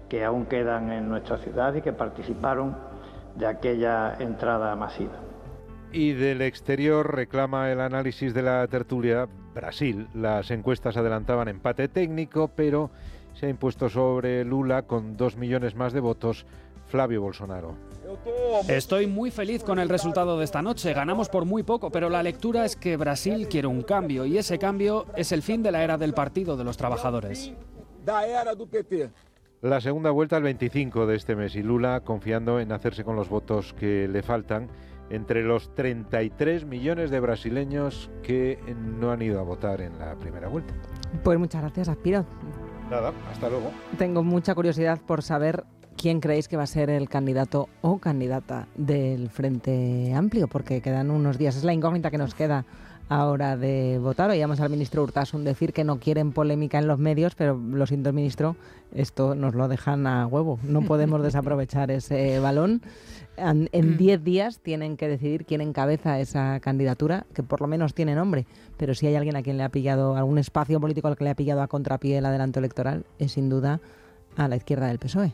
que aún quedan en nuestra ciudad y que participaron de aquella entrada masiva. Y del exterior reclama el análisis de la tertulia Brasil. Las encuestas adelantaban empate técnico, pero se ha impuesto sobre Lula con 2 millones más de votos Flavio Bolsonaro. Estoy muy feliz con el resultado de esta noche. Ganamos por muy poco, pero la lectura es que Brasil quiere un cambio y ese cambio es el fin de la era del Partido de los Trabajadores. La segunda vuelta el 25 de este mes y Lula confiando en hacerse con los votos que le faltan entre los 33 millones de brasileños que no han ido a votar en la primera vuelta. Pues muchas gracias, Aspiro. Nada, hasta luego. Tengo mucha curiosidad por saber quién creéis que va a ser el candidato o candidata del Frente Amplio, porque quedan unos días. Es la incógnita que nos queda ahora de votar. Oíamos al ministro Urtasun decir que no quieren polémica en los medios, pero lo siento, ministro, esto nos lo dejan a huevo. No podemos desaprovechar ese balón. En 10 días tienen que decidir quién encabeza esa candidatura, que por lo menos tiene nombre, pero si hay alguien a quien le ha pillado, algún espacio político al que le ha pillado a contrapié el adelanto electoral, es sin duda a la izquierda del PSOE.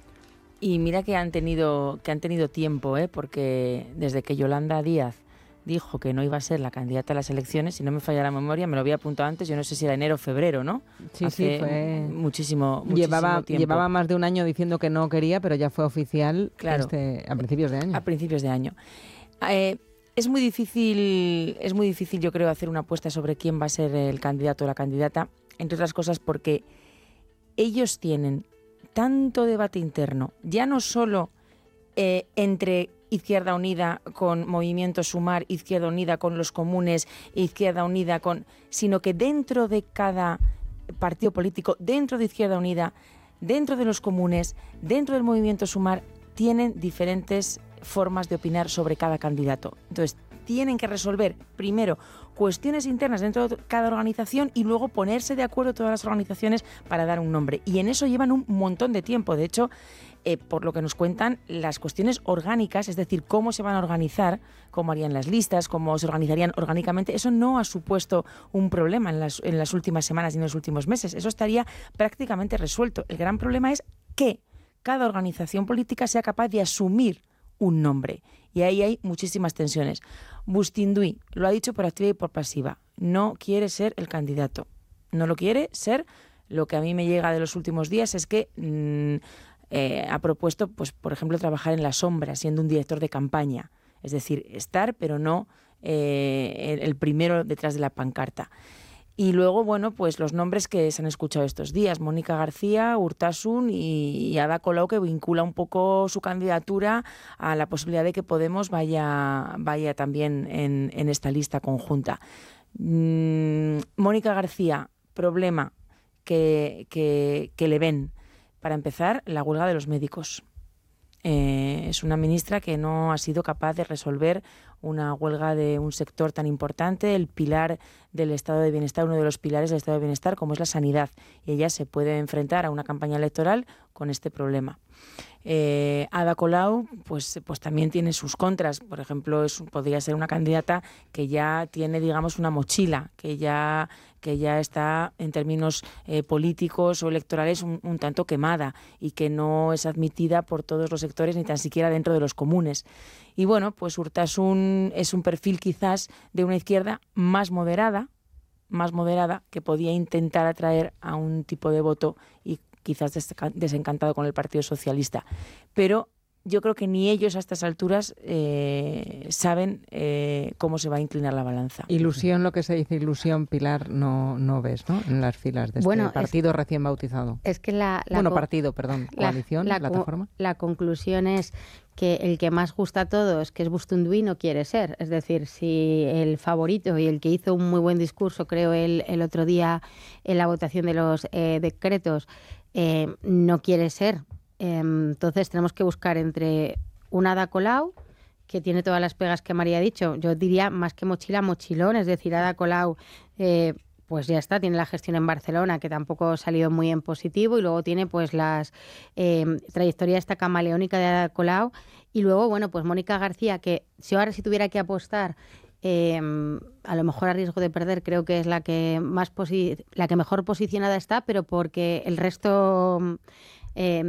Y mira que han tenido tiempo, porque desde que Yolanda Díaz dijo que no iba a ser la candidata a las elecciones, si no me falla la memoria, me lo había apuntado antes, yo no sé si era enero o febrero, ¿no? Sí, Hace fue muchísimo llevaba tiempo. más de un año diciendo que no quería, pero ya fue oficial, claro, a principios de año. A principios de año. Es muy difícil, yo creo, hacer una apuesta sobre quién va a ser el candidato o la candidata, entre otras cosas porque ellos tienen tanto debate interno, ya no solo entre Izquierda Unida con Movimiento Sumar, Izquierda Unida con los comunes, Izquierda Unida sino que dentro de cada partido político, dentro de Izquierda Unida, dentro de los comunes, dentro del Movimiento Sumar, tienen diferentes formas de opinar sobre cada candidato. Entonces, tienen que resolver primero cuestiones internas dentro de cada organización y luego ponerse de acuerdo todas las organizaciones para dar un nombre. Y en eso llevan un montón de tiempo. De hecho, por lo que nos cuentan, las cuestiones orgánicas, es decir, cómo se van a organizar, cómo harían las listas, cómo se organizarían orgánicamente, eso no ha supuesto un problema en las últimas semanas y en los últimos meses. Eso estaría prácticamente resuelto. El gran problema es que cada organización política sea capaz de asumir un nombre. Y ahí hay muchísimas tensiones. Bustinduy lo ha dicho por activa y por pasiva. No quiere ser el candidato. No lo quiere ser. Lo que a mí me llega de los últimos días es que ha propuesto, pues, por ejemplo, trabajar en la sombra, siendo un director de campaña. Es decir, estar, pero no el primero detrás de la pancarta. Y luego, bueno, pues los nombres que se han escuchado estos días, Mónica García, Urtasun y Ada Colau, que vincula un poco su candidatura a la posibilidad de que Podemos vaya también en esta lista conjunta. Mónica García, problema que le ven. Para empezar, la huelga de los médicos. Es una ministra que no ha sido capaz de resolver una huelga de un sector tan importante, el pilar del estado de bienestar, uno de los pilares del estado de bienestar, como es la sanidad. Y ella se puede enfrentar a una campaña electoral con este problema. Ada Colau pues también tiene sus contras. Por ejemplo, podría ser una candidata que ya tiene, digamos, una mochila, que ya está en términos políticos o electorales un tanto quemada y que no es admitida por todos los sectores, ni tan siquiera dentro de los comunes. Y bueno, pues Urtasun es un perfil quizás de una izquierda más moderada, que podía intentar atraer a un tipo de voto y quizás desencantado con el Partido Socialista. Pero yo creo que ni ellos a estas alturas saben cómo se va a inclinar la balanza. Ilusión, lo que se dice ilusión, Pilar, no ves, ¿no? En las filas de este partido recién bautizado. Es que coalición, plataforma. La conclusión es que el que más gusta a todos, que es Bustinduy, no quiere ser. Es decir, si el favorito y el que hizo un muy buen discurso, creo, el otro día en la votación de los decretos, no quiere ser, entonces tenemos que buscar entre una Ada Colau, que tiene todas las pegas que María ha dicho, yo diría más que mochila, mochilón, es decir, Ada Colau pues ya está, tiene la gestión en Barcelona, que tampoco ha salido muy en positivo, y luego tiene pues las trayectoria esta camaleónica de Ada Colau, y luego, bueno, pues Mónica García, que si tuviera que apostar, a lo mejor a riesgo de perder, creo que es la que mejor posicionada está, pero porque el resto